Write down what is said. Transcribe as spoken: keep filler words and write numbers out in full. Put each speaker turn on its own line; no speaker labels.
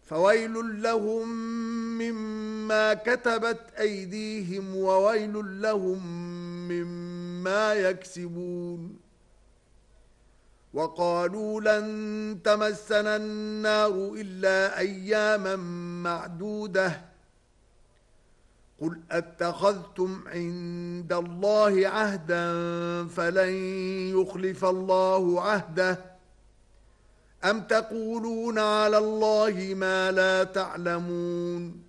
فويل لهم مما كتبت أيديهم وويل لهم مما يكسبون. وقالوا لن تمسنا النار إلا أياما معدودة قل أتخذتم عند الله عهدا فلن يخلف الله عهده أم تقولون على الله ما لا تعلمون.